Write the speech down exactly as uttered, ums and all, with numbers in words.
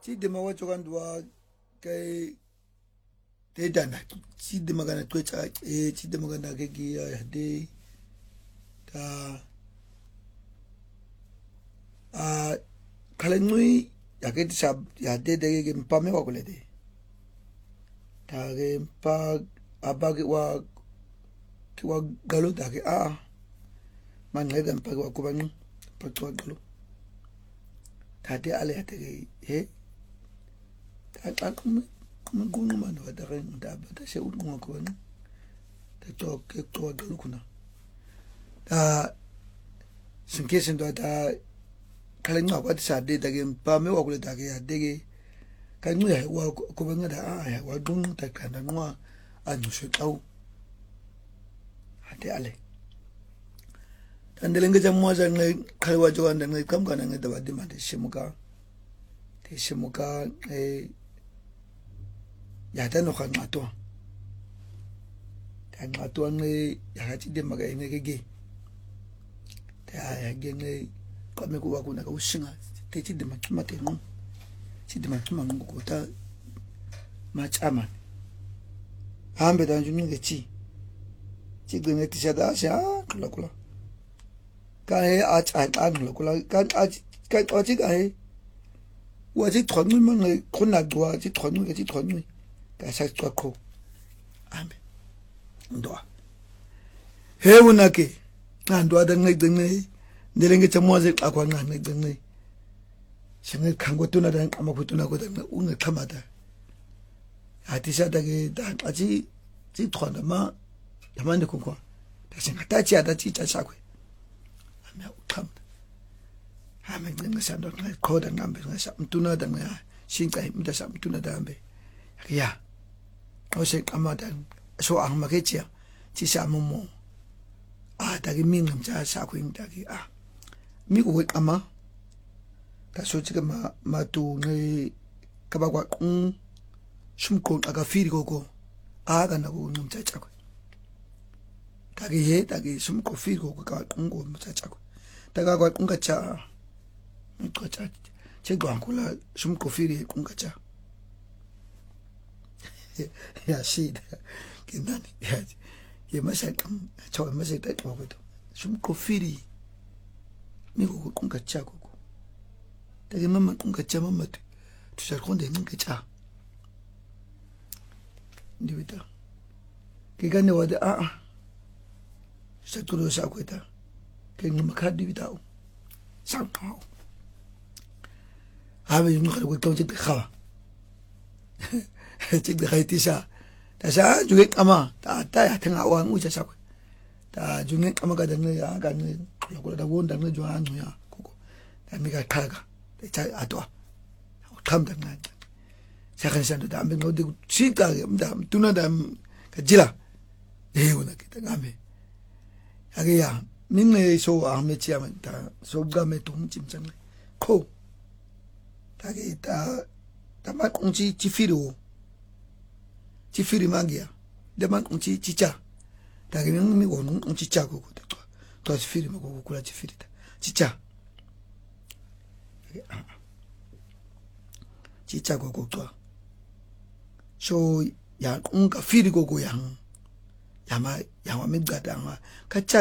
Chidi mawachokandwa kai Tedana, Chidi magana twitcha, eh, Chidi magana kegi ya de ta ah kalengui ya keti sab ya de de mpame wa kule de ta ge mpa abagi wa kiwa galo da ke ah man le dan pa wa kubanu pa kiwa galo ta de ale ta ge he ta ta kum kum kum man wa da ren da ba ta se u ngwa kubanu ta to ke to galo kuna ta sinke sin do ta kalengwa kwa tsa de da ge mpa me wa kule da ke ya de ge kanyu ya wa kubanga da ah ya wa dung ta kana ngwa anu se tau ate ale tandelenge jamwa jangai khalwa jogan dan kam kana ngai da badi ma de shimuka te shimuka e ya ta no khan mato kan mato ngai ya ha ti de maga ngai ge ge ta ya ge ngai kame ku wa kuna ka ushinga te ti de makima te no ti de makima ngo ta ma chama ambe dan junu ge chi chi de ne ti sa da sha kula kula ka he a cha an kula kula ka a ka o chi ka he wa chi thon nu mang ngai khon na dwa chi thon nu ge chi thon nu ka sa twa ko ambe ndo he wona ke ndo da ngai de ngai ndelenge chamwa ze akwa ngai de ngai singe kango tuna da ama kutuna ko da unge khamada atisa da ge da aji ji thona ma yamande ko ko da singa ta chi ada chi cha sa kwe ama ukham ama ngi sa ndo ngai ko da ngambe ngai sa mtuna da ngai singa mda sa mtuna da ambe ya o se amada so ang maketia chi sa momo a da ge min ngam cha sa kwe da ge a mi ko ama ta so chiga ma ma tu ngai ka ba kwa um shumko aga firi gogo aga na go num cha cha ko ta ge he ta ge shumko firi gogo ka um go mu cha cha ko ta ga kwa um ka cha mi ko cha che go ankula shumko firi um ka cha ya shi ke nani ya ye ma sa kam cho ma sa ta ko ko shumko firi mi go um ka cha ko Tagi mama kunga cha mama tu tu sa konde ngi cha ndibita kigane wada a a sa tulo sa kweta ke ngama ka dibita o sa ko ave ñu xal ko taw ci xawa ci de xayti sa ta sa juge kama ta ta ya tanga wa ngu cha sa ko ta juge kama ga da ne ya ga ne ko da won da ne jo anu ya ko ta mi ga kaga 자 아도아 탐담나 자간산도 담배 어디 지가게 음다 두나담 가지라 에오나 기타 가메 야게야 민네 소 아메치야면 다 소가메 동찜장 코 다게 다 다마 공지 지피로 지피리 망기야 데만 공지 지자 다게 민미 오는 공지 짜고 또 지피리 먹고 그라 지피리다 지자 chicha go go to so ya unga firi go go yang yama yama mi gada ma ka